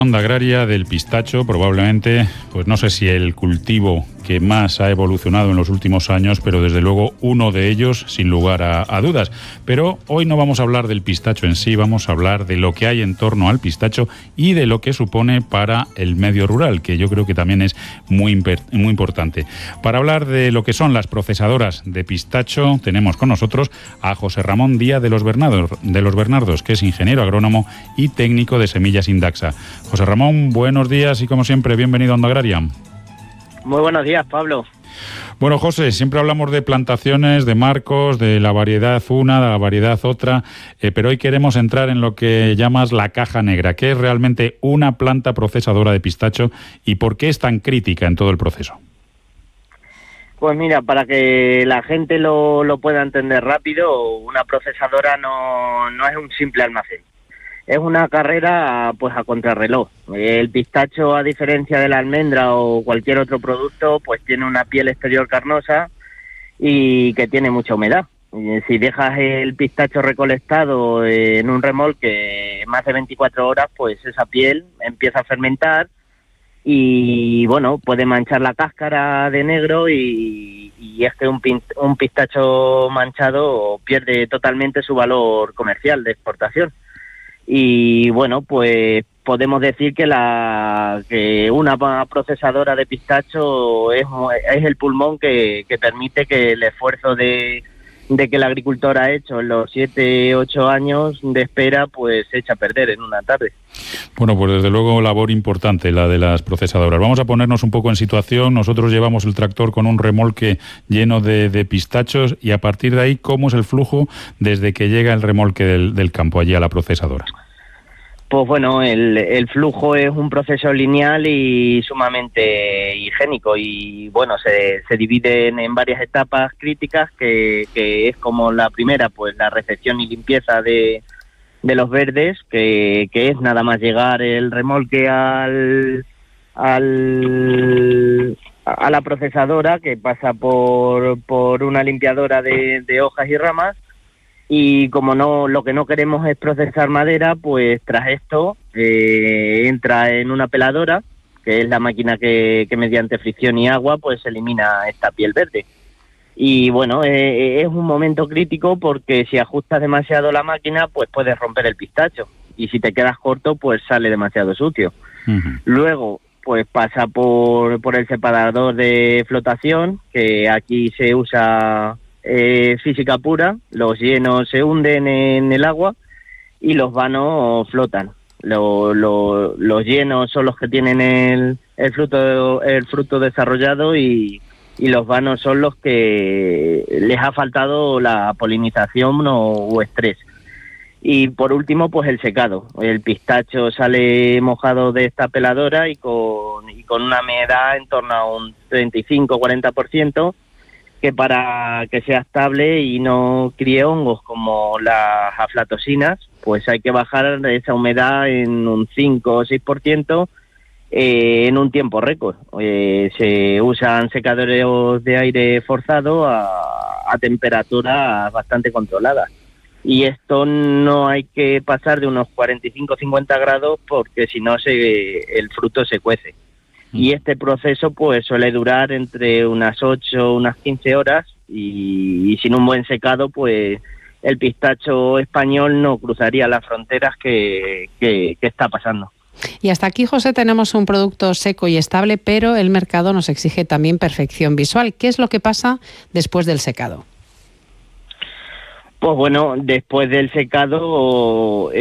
Onda agraria del pistacho, probablemente, pues no sé si el cultivo que más ha evolucionado en los últimos años, pero desde luego uno de ellos, sin lugar a dudas. Pero hoy no vamos a hablar del pistacho en sí, vamos a hablar de lo que hay en torno al pistacho y de lo que supone para el medio rural, que yo creo que también es muy importante. Para hablar de lo que son las procesadoras de pistacho, tenemos con nosotros a José Ramón Díaz de los Bernardos, que es ingeniero agrónomo y técnico de semillas Indaxa. José Ramón, buenos días y como siempre, bienvenido a Onda Agraria. Muy buenos días, Pablo. Bueno, José, siempre hablamos de plantaciones, de marcos, de la variedad una, de la variedad otra, pero hoy queremos entrar en lo que llamas la caja negra, que es realmente una planta procesadora de pistacho y por qué es tan crítica en todo el proceso. Pues mira, para que la gente lo pueda entender rápido, una procesadora no es un simple almacén. Es una carrera pues a contrarreloj. El pistacho, a diferencia de la almendra o cualquier otro producto, pues tiene una piel exterior carnosa y que tiene mucha humedad. Si dejas el pistacho recolectado en un remolque más de 24 horas, pues esa piel empieza a fermentar y bueno, puede manchar la cáscara de negro y es que un pistacho manchado pierde totalmente su valor comercial de exportación. Y bueno, pues podemos decir que una procesadora de pistacho es el pulmón que permite que el esfuerzo de que el agricultor ha hecho en los 7-8 años de espera, pues se echa a perder en una tarde. Bueno, pues desde luego labor importante la de las procesadoras. Vamos a ponernos un poco en situación. Nosotros llevamos el tractor con un remolque lleno de pistachos y a partir de ahí, ¿cómo es el flujo desde que llega el remolque del campo allí a la procesadora? Pues bueno, el flujo es un proceso lineal y sumamente higiénico y bueno, se dividen en varias etapas críticas que es como la primera, pues la recepción y limpieza de los verdes, que es nada más llegar el remolque a la procesadora, que pasa por una limpiadora de hojas y ramas. Y como lo que no queremos es procesar madera, pues tras esto entra en una peladora, que es la máquina que mediante fricción y agua pues elimina esta piel verde. Y bueno, es un momento crítico porque si ajustas demasiado la máquina, pues puedes romper el pistacho. Y si te quedas corto, pues sale demasiado sucio. Uh-huh. Luego, pues pasa por el separador de flotación, que aquí se usa física pura. Los llenos se hunden en el agua y los vanos flotan. Los llenos son los que tienen el fruto desarrollado y los vanos son los que les ha faltado la polinización o estrés. Y por último, pues el secado. El pistacho sale mojado de esta peladora y con una humedad en torno a un 35-40%, que para que sea estable y no críe hongos como las aflatosinas, pues hay que bajar esa humedad en un 5 o 6% en un tiempo récord. Se usan secadores de aire forzado a temperaturas bastante controladas. Y esto no hay que pasar de unos 45-50 grados porque si no el fruto se cuece. Y este proceso pues suele durar entre unas 8, unas 15 horas y sin un buen secado pues el pistacho español no cruzaría las fronteras que está pasando. Y hasta aquí, José, tenemos un producto seco y estable, pero el mercado nos exige también perfección visual. ¿Qué es lo que pasa después del secado? Pues bueno, después del secado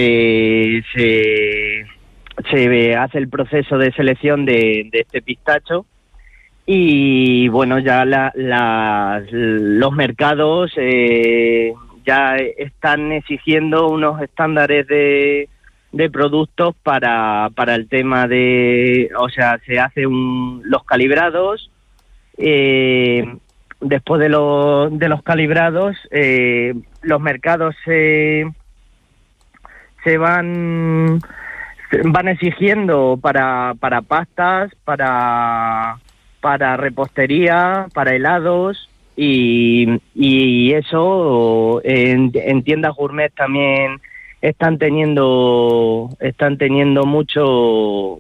se hace el proceso de selección de este pistacho y bueno, ya los mercados ya están exigiendo unos estándares de productos para el tema o sea, se hacen los calibrados. Después de los calibrados, los mercados se van exigiendo para pastas, para repostería, para helados y eso en tiendas gourmet también están teniendo mucho